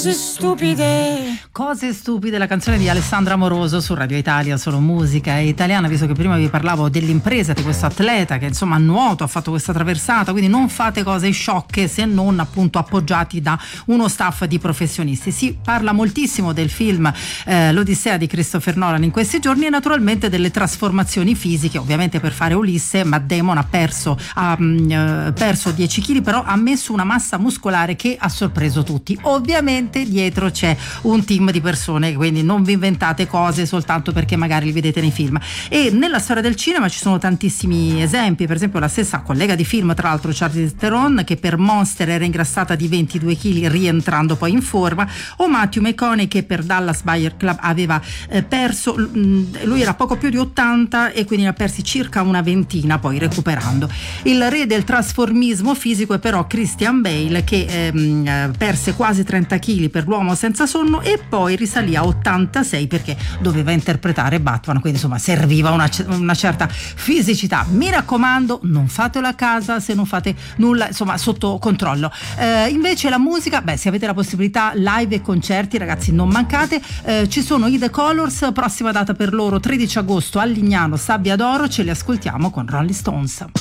Cose stupide, la canzone di Alessandra Amoroso su Radio Italia, solo musica italiana, visto che prima vi parlavo dell'impresa di questo atleta che insomma a nuoto ha fatto questa traversata, quindi non fate cose sciocche se non appunto appoggiati da uno staff di professionisti. Si parla moltissimo del film L'Odissea di Christopher Nolan in questi giorni e naturalmente delle trasformazioni fisiche. Ovviamente per fare Ulisse Matt Damon ha perso 10 kg, però ha messo una massa muscolare che ha sorpreso tutti. Ovviamente dietro c'è un team di persone, quindi non vi inventate cose soltanto perché magari li vedete nei film. E nella storia del cinema ci sono tantissimi esempi, per esempio la stessa collega di film, tra l'altro Charlize Theron, che per Monster era ingrassata di 22 kg rientrando poi in forma, o Matthew McConaughey che per Dallas Buyer Club aveva perso, lui era poco più di 80 e quindi ne ha persi circa una ventina poi recuperando. Il re del trasformismo fisico è però Christian Bale, che perse quasi 30 kg per L'uomo senza sonno e poi risalì a 86 perché doveva interpretare Batman, quindi insomma serviva una certa fisicità. Mi raccomando, non fatelo a casa se non fate nulla insomma sotto controllo. Invece la musica, se avete la possibilità, live e concerti, ragazzi, non mancate. Ci sono i The Colors, prossima data per loro 13 agosto a Lignano, Sabbia d'Oro, ce li ascoltiamo con Rolling Stones.